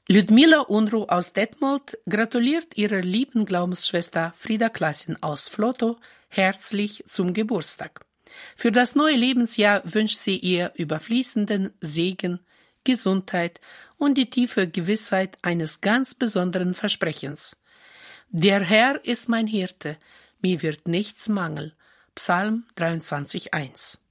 Ludmila Unruh aus Detmold gratuliert ihrer lieben Glaubensschwester Frieda Klassin aus Vlotho herzlich zum Geburtstag. Für das neue Lebensjahr wünscht sie ihr überfließenden Segen, Gesundheit und die tiefe Gewissheit eines ganz besonderen Versprechens. Der Herr ist mein Hirte, mir wird nichts mangeln. Psalm 23,1.